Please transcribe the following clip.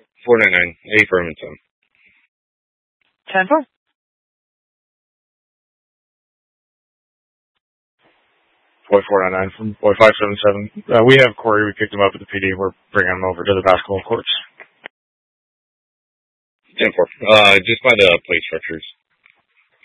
499, A for Edmonton. 10-4. Boy 499 from Boy 577. We have Corey. We picked him up at the PD. We're bringing him over to the basketball courts. 10-4. Just by the plate structures.